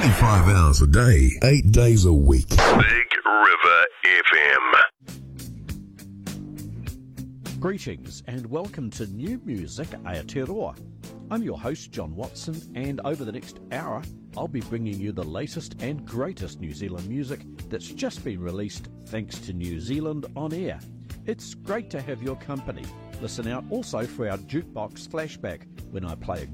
25 hours a day, 8 days a week. Big River FM. Greetings and welcome to New Music Aotearoa. I'm your host John Watson, and over the next hour I'll be bringing you the latest and greatest New Zealand music that's just been released thanks to New Zealand On Air. It's great to have your company. Listen out also for our Jukebox Flashback when I play a